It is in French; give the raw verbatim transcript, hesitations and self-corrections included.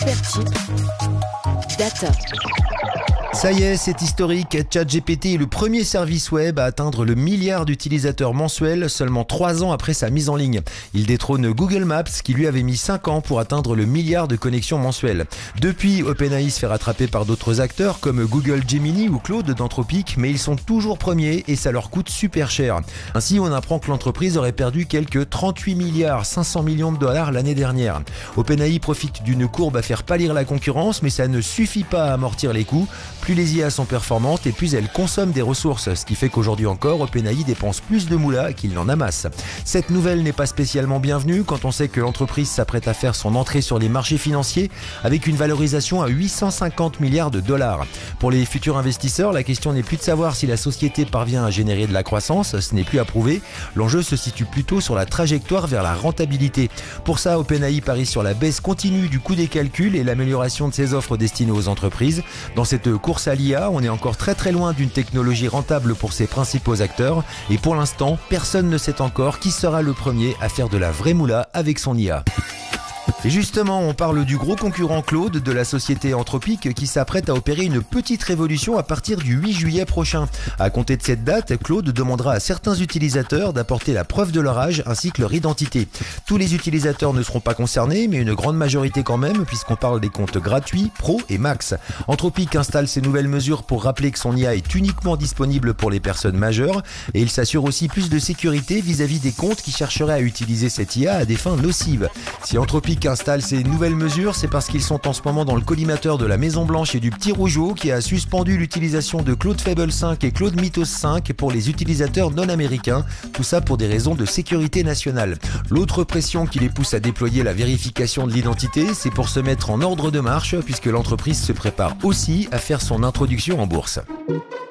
Superchip. Data. Ça y est, c'est historique. ChatGPT est le premier service web à atteindre le milliard d'utilisateurs mensuels seulement trois ans après sa mise en ligne. Il détrône Google Maps qui lui avait mis cinq ans pour atteindre le milliard de connexions mensuelles. Depuis, OpenAI se fait rattraper par d'autres acteurs comme Google Gemini ou Claude d'Anthropic, mais ils sont toujours premiers et ça leur coûte super cher. Ainsi, on apprend que l'entreprise aurait perdu quelques trente-huit milliards cinq cents millions de dollars l'année dernière. OpenAI profite d'une courbe à faire pâlir la concurrence, mais ça ne suffit pas à amortir les coûts. Plus les I A sont performantes et plus elles consomment des ressources, ce qui fait qu'aujourd'hui encore, OpenAI dépense plus de moula qu'il n'en amasse. Cette nouvelle n'est pas spécialement bienvenue quand on sait que l'entreprise s'apprête à faire son entrée sur les marchés financiers avec une valorisation à huit cent cinquante milliards de dollars. Pour les futurs investisseurs, la question n'est plus de savoir si la société parvient à générer de la croissance, ce n'est plus à prouver. L'enjeu se situe plutôt sur la trajectoire vers la rentabilité. Pour ça, OpenAI parie sur la baisse continue du coût des calculs et l'amélioration de ses offres destinées aux entreprises. Dans cette course à l'I A, on est encore très très loin d'une technologie rentable pour ses principaux acteurs et pour l'instant, personne ne sait encore qui sera le premier à faire de la vraie moula avec son I A. Et justement, on parle du gros concurrent Claude de la société Anthropic qui s'apprête à opérer une petite révolution à partir du huit juillet prochain. À compter de cette date, Claude demandera à certains utilisateurs d'apporter la preuve de leur âge ainsi que leur identité. Tous les utilisateurs ne seront pas concernés, mais une grande majorité quand même, puisqu'on parle des comptes gratuits, pro et max. Anthropic installe ces nouvelles mesures pour rappeler que son I A est uniquement disponible pour les personnes majeures et il s'assure aussi plus de sécurité vis-à-vis des comptes qui chercheraient à utiliser cette I A à des fins nocives. Si Anthropic installe ces nouvelles mesures, c'est parce qu'ils sont en ce moment dans le collimateur de la Maison Blanche et du Petit Rougeau qui a suspendu l'utilisation de Claude Fable cinq et Claude Mythos cinq pour les utilisateurs non américains, tout ça pour des raisons de sécurité nationale. L'autre pression qui les pousse à déployer la vérification de l'identité, c'est pour se mettre en ordre de marche puisque l'entreprise se prépare aussi à faire son introduction en bourse.